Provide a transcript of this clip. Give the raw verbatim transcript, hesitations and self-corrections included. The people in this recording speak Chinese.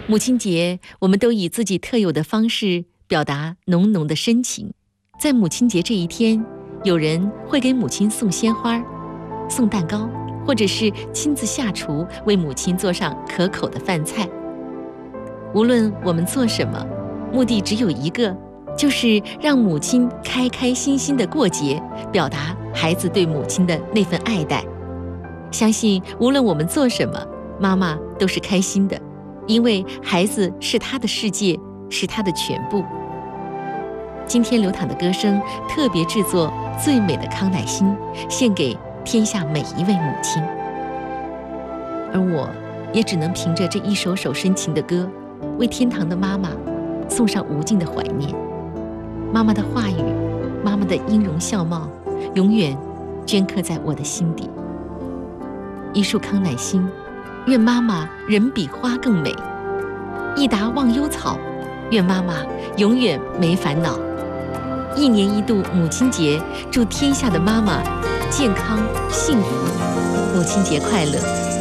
母亲节，我们都以自己特有的方式表达浓浓的深情。在母亲节这一天，有人会给母亲送鲜花、送蛋糕，或者是亲自下厨为母亲做上可口的饭菜。无论我们做什么，目的只有一个，就是让母亲开开心心地过节，表达孩子对母亲的那份爱戴。相信无论我们做什么，妈妈都是开心的，因为孩子是她的世界，是她的全部。今天流淌的歌声特别制作最美的康乃馨，献给天下每一位母亲。而我也只能凭着这一首首深情的歌，为天堂的妈妈送上无尽的怀念。妈妈的话语，妈妈的音容笑貌，永远镌刻在我的心底。一束康乃馨，愿妈妈人比花更美；一打忘忧草，愿妈妈永远没烦恼。一年一度母亲节，祝天下的妈妈健康幸福，母亲节快乐！